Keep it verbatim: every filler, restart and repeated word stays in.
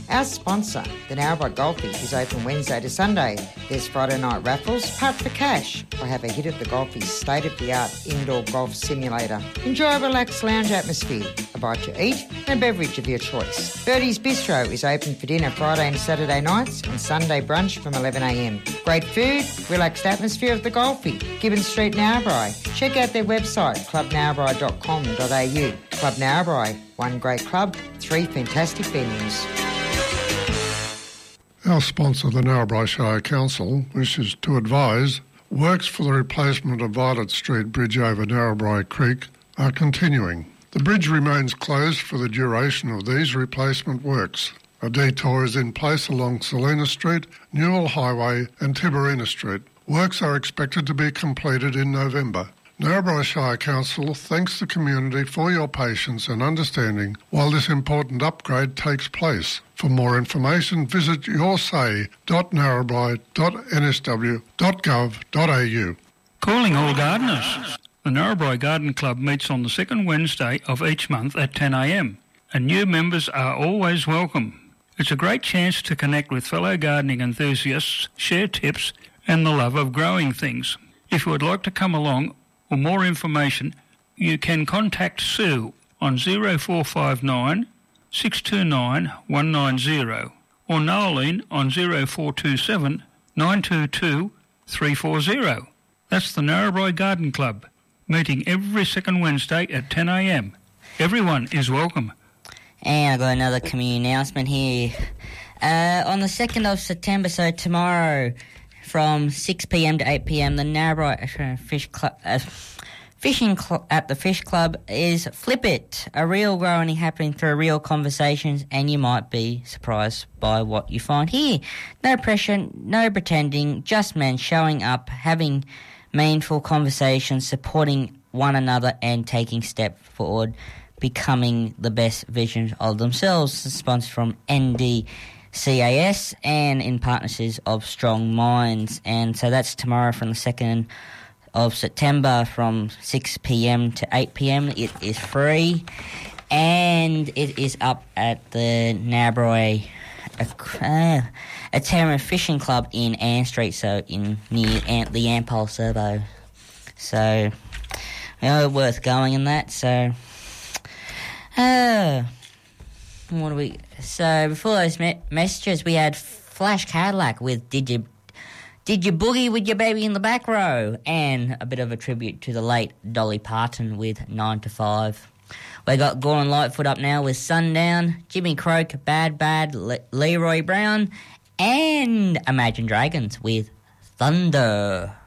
Our sponsor, the Narrabri Golfie, is open Wednesday to Sunday. There's Friday night raffles, putt for cash, or have a hit at the Golfie's state-of-the-art indoor golf simulator. Enjoy a relaxed lounge atmosphere, a bite to eat, and a beverage of your choice. Birdie's Bistro is open for dinner Friday and Saturday nights and Sunday brunch from eleven a m. Great food, relaxed atmosphere of the Golfie, Gibbons Street, Narrabri. Check out their website, club narrabri dot com dot a u. Club Narrabri, one great club, three fantastic venues. Our sponsor, the Narrabri Shire Council, wishes to advise works for the replacement of Violet Street Bridge over Narrabri Creek are continuing. The bridge remains closed for the duration of these replacement works. A detour is in place along Selina Street, Newell Highway and Tiberina Street. Works are expected to be completed in November. Narrabri Shire Council thanks the community for your patience and understanding while this important upgrade takes place. For more information, visit yoursay dot narrabri dot n s w dot gov dot a u. Calling all gardeners. The Narrabri Garden Club meets on the second Wednesday of each month at ten a m and new members are always welcome. It's a great chance to connect with fellow gardening enthusiasts, share tips and the love of growing things. If you would like to come along, for more information, you can contact Sue on zero four five nine, six two nine, one nine zero or Noeline on zero four two seven, nine two two, three four zero. That's the Narrabri Garden Club, meeting every second Wednesday at ten a m. Everyone is welcome. And I've got another community announcement here. Uh, on the second of September, so tomorrow, from six p m to eight p m, the Narrabri Fish Club, uh, fishing cl- at the Fish Club is Flip It, a real growing happening through real conversations, and you might be surprised by what you find here. No pressure, no pretending, just men showing up, having meaningful conversations, supporting one another and taking steps forward, becoming the best version of themselves. Sponsored from N D C A S and in partnerships of Strong Minds. And so that's tomorrow from the second of September from six p m to eight p m. It is free and it is up at the Narrabri uh, Aterra Fishing Club in Ann Street, so in near Ant, the Ampol Servo. So, you know, worth going in that. So, uh, what do we... So before those me- messages, we had Flash Cadillac with Did You Did You Boogie With Your Baby in the Back Row, and a bit of a tribute to the late Dolly Parton with nine to five. We got Gordon Lightfoot up now with Sundown, Jimmy Croak, Bad Bad, Le- Leroy Brown, and Imagine Dragons with Thunder.